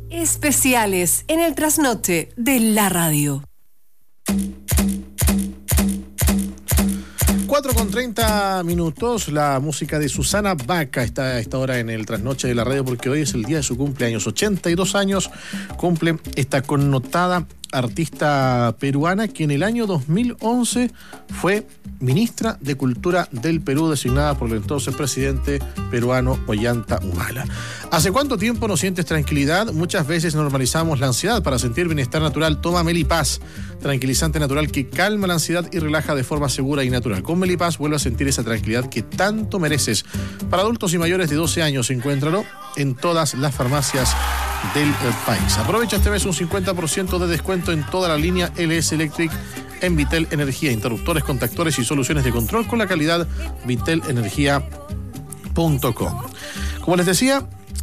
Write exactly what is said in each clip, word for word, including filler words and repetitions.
Especiales en el trasnoche de la radio. cuatro con treinta minutos, la música de Susana Baca está a esta hora en el trasnoche de la radio porque hoy es el día de su cumpleaños. ochenta y dos años cumple esta connotada artista peruana que en el año dos mil once fue ministra de Cultura del Perú, designada por el entonces presidente peruano Ollanta Humala. ¿Hace cuánto tiempo no sientes tranquilidad? Muchas veces normalizamos la ansiedad. Para sentir bienestar natural, toma Melipaz, tranquilizante natural que calma la ansiedad y relaja de forma segura y natural. Con Melipaz vuelve a sentir esa tranquilidad que tanto mereces. Para adultos y mayores de doce años, encuéntralo en todas las farmacias del país. Aprovecha este mes un cincuenta por ciento de descuento en toda la línea L S Electric en Vitel Energía, interruptores, contactores y soluciones de control con la calidad vitel energía punto com. Como les decía,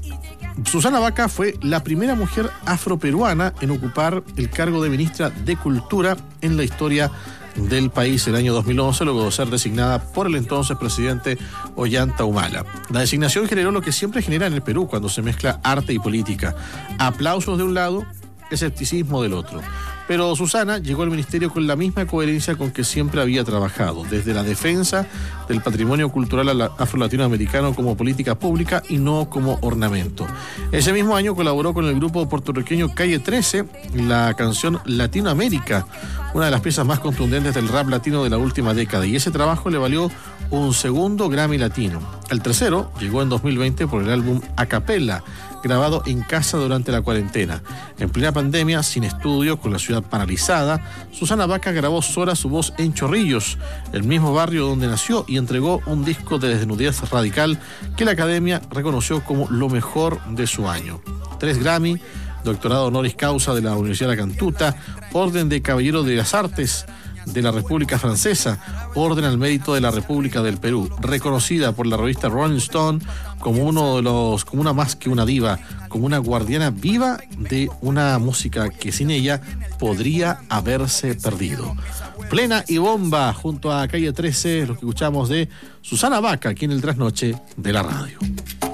Susana Baca fue la primera mujer afroperuana en ocupar el cargo de ministra de Cultura en la historia del país el año dos mil once, luego de ser designada por el entonces presidente Ollanta Humala. La designación generó lo que siempre genera en el Perú cuando se mezcla arte y política: aplausos de un lado, escepticismo del otro. Pero Susana llegó al ministerio con la misma coherencia con que siempre había trabajado, desde la defensa del patrimonio cultural afro-latinoamericano como política pública y no como ornamento. Ese mismo año colaboró con el grupo puertorriqueño Calle trece, la canción Latinoamérica, una de las piezas más contundentes del rap latino de la última década, y ese trabajo le valió un segundo Grammy Latino. El tercero llegó en dos mil veinte por el álbum A Capella, grabado en casa durante la cuarentena. En plena pandemia, sin estudio, con la ciudad paralizada, Susana Baca grabó sola su voz en Chorrillos, el mismo barrio donde nació, y entregó un disco de desnudez radical que la Academia reconoció como lo mejor de su año. Tres Grammy, doctorado honoris causa de la Universidad de la Cantuta, Orden de Caballero de las Artes de la República Francesa, Orden al Mérito de la República del Perú, reconocida por la revista Rolling Stone como uno de los, como una más que una diva, como una guardiana viva de una música que sin ella podría haberse perdido. Plena y bomba junto a Calle trece, los que escuchamos de Susana Baca aquí en el trasnoche de la radio.